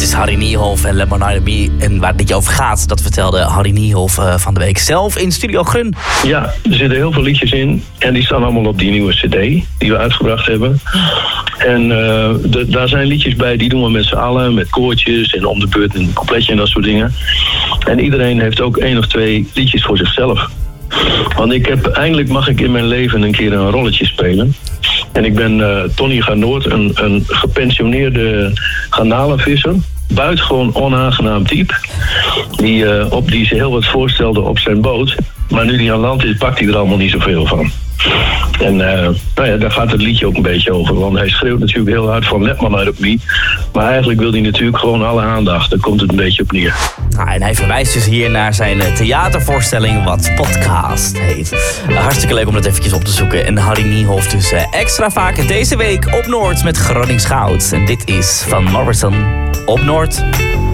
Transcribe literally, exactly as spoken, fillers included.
is Harry Niehoff en Let My Night Me. En waar het liedje over gaat, dat vertelde Harry Niehoff uh, van de week zelf in Studio Grun. Ja, er zitten heel veel liedjes in. En die staan allemaal op die nieuwe cd die we uitgebracht hebben. En uh, de, daar zijn liedjes bij, die doen we met z'n allen. Met koortjes en om de beurt een coupletje en dat soort dingen. En iedereen heeft ook één of twee liedjes voor zichzelf. Want ik heb, eindelijk mag ik in mijn leven een keer een rolletje spelen. En ik ben uh, Tony Garnoort, een, een gepensioneerde garnalenvisser. Buitengewoon onaangenaam type. Die, uh, op, die zich heel wat voorstelde op zijn boot. Maar nu hij aan land is, pakt hij er allemaal niet zoveel van. En uh, nou ja, daar gaat het liedje ook een beetje over. Want hij schreeuwt natuurlijk heel hard van Let My Night Me. Maar eigenlijk wil hij natuurlijk gewoon alle aandacht. Daar komt het een beetje op neer. Nou, en hij verwijst dus hier naar zijn theatervoorstelling wat Podcast heet. Uh, hartstikke leuk om dat eventjes op te zoeken. En Harry Niehoff dus uh, extra vaak deze week op Noord met Gronings Goud. En dit is van Morrison op Noord.